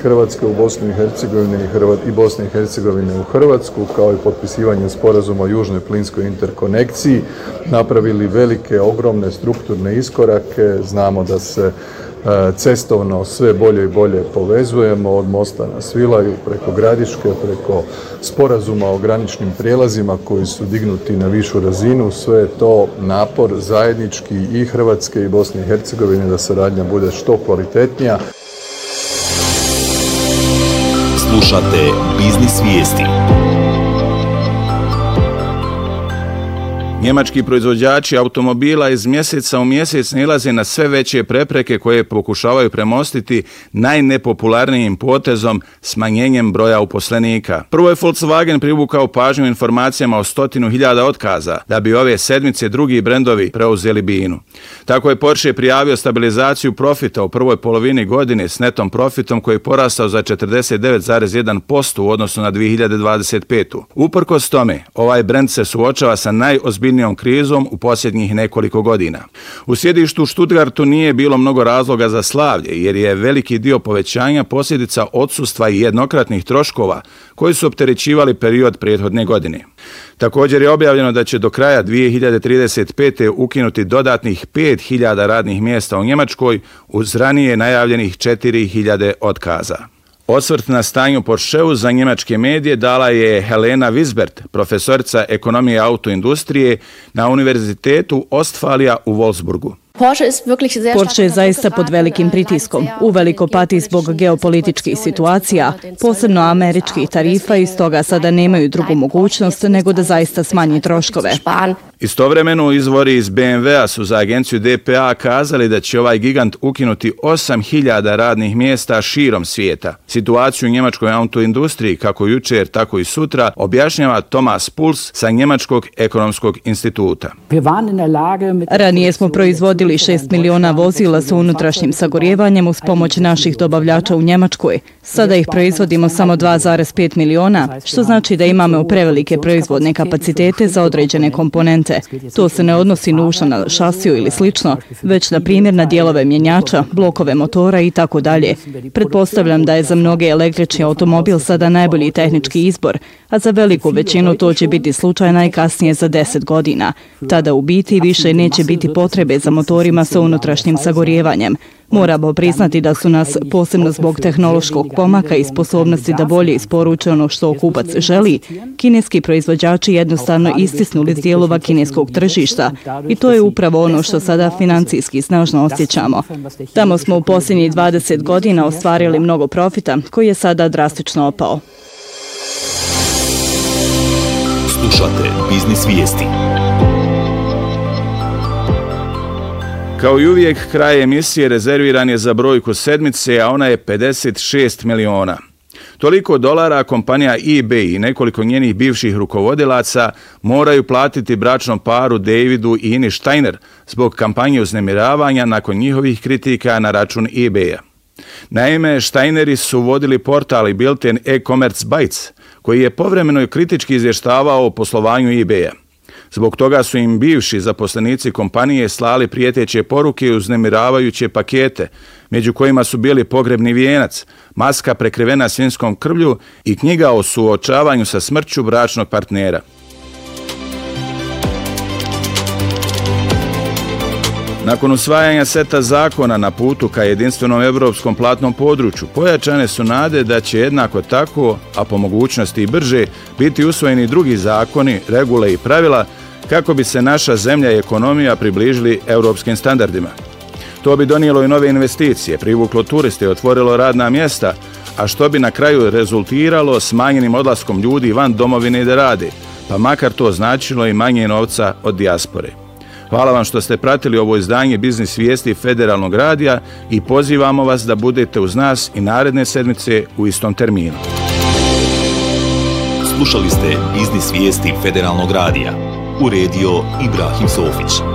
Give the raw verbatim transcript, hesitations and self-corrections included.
Hrvatske u Bosnu i Hercegovini i Bosne i Hercegovine u Hrvatsku, kao i potpisivanje sporazuma o južnoj plinskoj interkonekciji, napravili velike, ogromne strukturne iskorake. Znamo da se cestovno sve bolje i bolje povezujemo, od mosta na Svilaju preko Gradiške, preko sporazuma o graničnim prijelazima koji su dignuti na višu razinu. Sve je to napor zajednički i Hrvatske i Bosne i Hercegovine da saradnja bude što kvalitetnija. Slušate Biznis Vijesti. Njemački proizvođači automobila iz mjeseca u mjesec nailaze na sve veće prepreke koje pokušavaju premostiti najnepopularnijim potezom smanjenjem broja uposlenika. Prvo je Volkswagen privukao pažnju informacijama o stotinu hiljada otkaza, da bi ove sedmice drugi brendovi preuzeli binu. Tako je Porsche prijavio stabilizaciju profita u prvoj polovini godine s netom profitom koji je porastao za četrdeset devet zarez jedan posto u odnosu na dvije hiljade dvadeset petu. Uprkos tome, ovaj brend se suočava sa najozbiljnijom krizom u posljednjih nekoliko godina. U sjedištu u Stuttgartu nije bilo mnogo razloga za slavlje, jer je veliki dio povećanja posljedica odsustva i jednokratnih troškova koji su opterećivali period prethodne godine. Također je objavljeno da će do kraja dvije hiljade trideset pete ukinuti dodatnih pet hiljada radnih mjesta u Njemačkoj uz ranije najavljenih četiri hiljade otkaza. Osvrt na stanju Porscheu za njemačke medije dala je Helena Wisbert, profesorica ekonomije autoindustrije na Univerzitetu Ostfalija u Wolfsburgu. Porsche je zaista pod velikim pritiskom. Uveliko pati zbog geopolitičkih situacija, posebno američkih tarifa, i stoga sada nemaju drugu mogućnost nego da zaista smanji troškove. Istovremeno izvori iz B M W-a su za agenciju D P A kazali da će ovaj gigant ukinuti osam hiljada radnih mjesta širom svijeta. Situaciju u njemačkoj autoindustriji, kako jučer, tako i sutra, objašnjava Thomas Puls sa Njemačkog ekonomskog instituta. Ranije smo proizvodili šest miliona vozila sa unutrašnjim sagorijevanjem uz pomoć naših dobavljača u Njemačkoj. Sada ih proizvodimo samo dva zarez pet miliona, što znači da imamo prevelike proizvodne kapacitete za određene komponente. To se ne odnosi nužno na šasiju ili slično, već na primjer na dijelove mjenjača, blokove motora i tako dalje. Pretpostavljam da je za mnoge električni automobil sada najbolji tehnički izbor, a za veliku većinu to će biti slučaj najkasnije za deset godina. Tada u biti više neće biti potrebe za motorima sa unutrašnjim sagorijevanjem. Moramo priznati da su nas, posebno zbog tehnološkog pomaka i sposobnosti da bolje isporuče ono što kupac želi, kineski proizvođači jednostavno istisnuli s dijelova kineskog tržišta i to je upravo ono što sada financijski snažno osjećamo. Tamo smo u posljednjih dvadeset godina ostvarili mnogo profita koji je sada drastično opao. Slušate Biznis Vijesti. Kao i uvijek, kraj emisije rezerviran je za brojku sedmice, a ona je pedeset šest miliona. Toliko dolara kompanija eBay i nekoliko njenih bivših rukovodilaca moraju platiti bračnom paru Davidu i Ini Steiner zbog kampanje uznemiravanja nakon njihovih kritika na račun eBaya. Naime, Steineri su vodili portal i bilten e-commerce Bytes, koji je povremeno kritički izvještavao o poslovanju eBaya. Zbog toga su im bivši zaposlenici kompanije slali prijeteće poruke i uznemiravajuće pakete, među kojima su bili pogrebni vijenac, maska prekrivena svinjskom krvlju i knjiga o suočavanju sa smrću bračnog partnera. Nakon usvajanja seta zakona na putu ka jedinstvenom europskom platnom području, pojačane su nade da će jednako tako, a po mogućnosti i brže, biti usvojeni drugi zakoni, regule i pravila kako bi se naša zemlja i ekonomija približili europskim standardima. To bi donijelo i nove investicije, privuklo turiste i otvorilo radna mjesta, a što bi na kraju rezultiralo smanjenim odlaskom ljudi van domovine da rade, pa makar to značilo i manje novca od dijaspore. Hvala vam što ste pratili ovo izdanje Biznis Vijesti Federalnog radija i pozivamo vas da budete uz nas i naredne sedmice u istom terminu. Slušali ste Biznis Vijesti Federalnog radija. Uredio Ibrahim Sofić.